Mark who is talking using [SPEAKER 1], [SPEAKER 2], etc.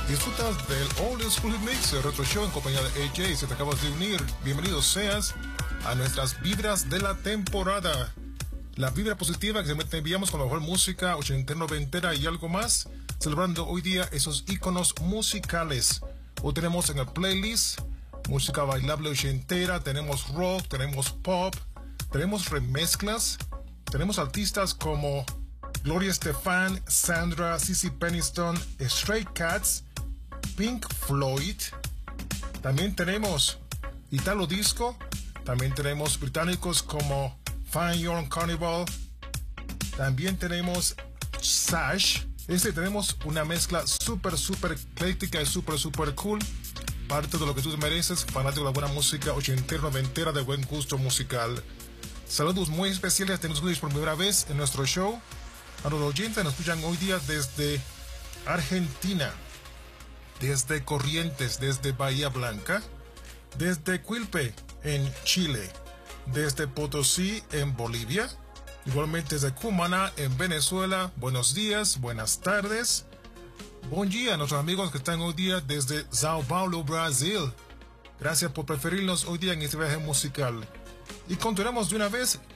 [SPEAKER 1] Disfrutas del Old School Mix, el Retro Show en compañía de AJ. Si te acabas de unir, bienvenido seas a nuestras vibras de la temporada. La vibra positiva que siempre te enviamos con la mejor música ochentera, noventera y algo más, celebrando hoy día esos íconos musicales. Hoy tenemos en el playlist música bailable ochentera, tenemos rock, tenemos pop, tenemos remezclas, tenemos artistas como Gloria Estefan, Sandra, CeCe Peniston, Stray Cats, Pink Floyd. También tenemos Italo Disco. También tenemos británicos como Fine Young Carnival. También tenemos Sash. Tenemos una mezcla súper ecléctica y súper cool. Parte de lo que tú te mereces, fanático de la buena música ochentera, noventera, de buen gusto musical. Saludos muy especiales, tenemos por primera vez en nuestro show. A los oyentes nos escuchan hoy día desde Argentina, desde Corrientes, desde Bahía Blanca, desde Quilpe en Chile, desde Potosí en Bolivia, igualmente desde Cumaná en Venezuela. Buenos días, buenas tardes. Buen día a nuestros amigos que están hoy día desde Sao Paulo, Brasil. Gracias por preferirnos hoy día en este viaje musical. Y continuamos de una vez